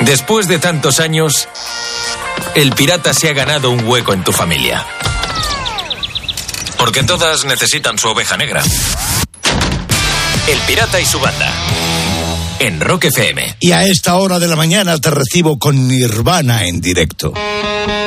Después de tantos años, el pirata se ha ganado un hueco en tu familia. Porque todas necesitan su oveja negra. El pirata y su banda. En Rock FM. Y a esta hora de la mañana te recibo con Nirvana en directo.